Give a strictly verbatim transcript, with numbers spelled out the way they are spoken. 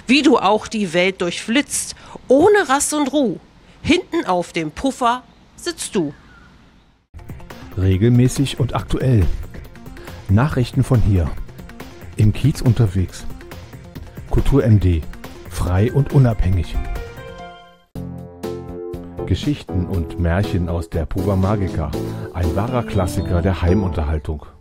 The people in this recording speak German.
wie du auch die Welt durchflitzt, ohne Rast und Ruh. Hinten auf dem Puffer sitzt du. Regelmäßig und aktuell. Nachrichten von hier. Im Kiez unterwegs. Kultur M D. Frei und unabhängig. Geschichten und Märchen aus der Puba Magica. Ein wahrer Klassiker der Heimunterhaltung.